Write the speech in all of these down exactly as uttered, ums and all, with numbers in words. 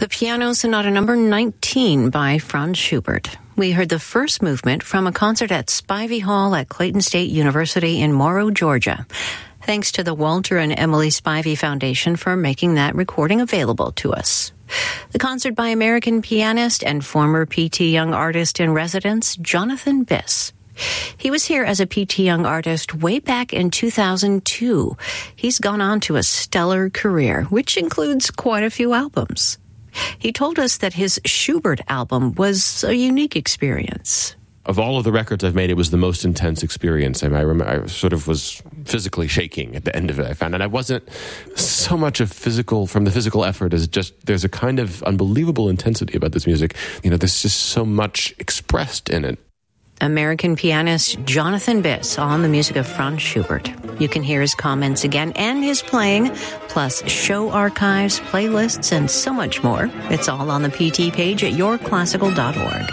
Piano Sonata number nineteen by Franz Schubert. We heard the first movement from a concert at Spivey Hall at Clayton State University in Morrow, Georgia. Thanks to the Walter and Emily Spivey Foundation for making that recording available to us. The concert by American pianist and former P T Young artist in residence, Jonathan Biss. He was here as a P T Young artist way back in two thousand two. He's gone on to a stellar career, which includes quite a few albums. He told us that his Schubert album was a unique experience. Of all of the records I've made, it was the most intense experience. I, mean, I, remember, I sort of was physically shaking at the end of it, I found. And I wasn't so much of physical, from the physical effort as just, there's a kind of unbelievable intensity about this music. You know, there's just so much expressed in it. American pianist Jonathan Biss on the music of Franz Schubert. You can hear his comments again and his playing, plus show archives, playlists, and so much more. It's all on the P T page at your classical dot org.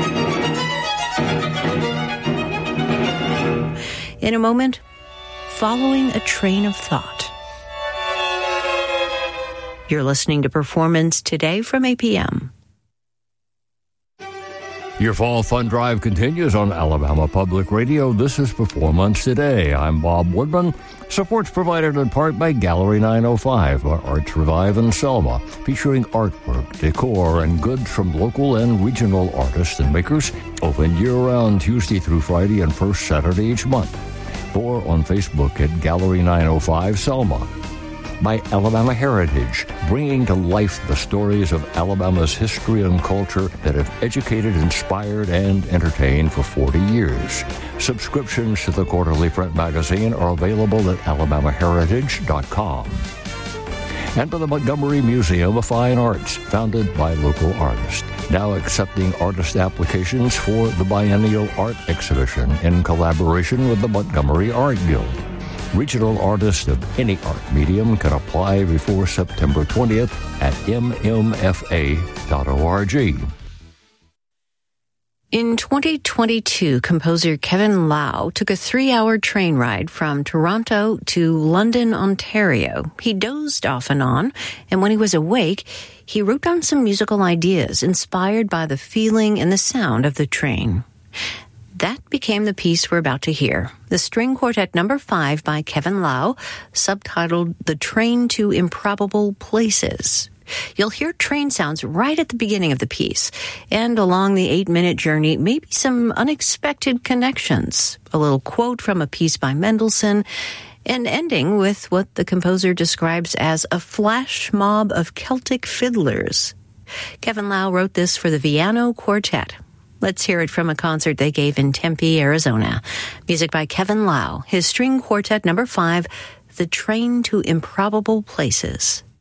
In a moment, following a train of thought. You're listening to Performance Today from A P M. Your fall fun drive continues on Alabama Public Radio. This is Performance Today. I'm Bob Woodman. Support's provided in part by Gallery nine oh five, by Arts Revive in Selma, featuring artwork, decor, and goods from local and regional artists and makers. Open year-round Tuesday through Friday and first Saturday each month. Or on Facebook at Gallery nine oh five Selma. By Alabama Heritage, bringing to life the stories of Alabama's history and culture that have educated, inspired, and entertained for forty years. Subscriptions to the quarterly print magazine are available at alabama heritage dot com. And by the Montgomery Museum of Fine Arts, founded by local artists, now accepting artist applications for the Biennial Art Exhibition in collaboration with the Montgomery Art Guild. Regional artists of any art medium can apply before September twentieth at m m f a dot org. In twenty twenty-two, composer Kevin Lau took a three-hour train ride from Toronto to London, Ontario. He dozed off and on, and when he was awake, he wrote down some musical ideas inspired by the feeling and the sound of the train. That became the piece we're about to hear, the String Quartet number five by Kevin Lau, subtitled The Train to Improbable Places. You'll hear train sounds right at the beginning of the piece, and along the eight-minute journey, maybe some unexpected connections, a little quote from a piece by Mendelssohn, and ending with what the composer describes as a flash mob of Celtic fiddlers. Kevin Lau wrote this for the Viano Quartet. Let's hear it from a concert they gave in Tempe, Arizona. Music by Kevin Lau, his String Quartet number five, The Train to Improbable Places.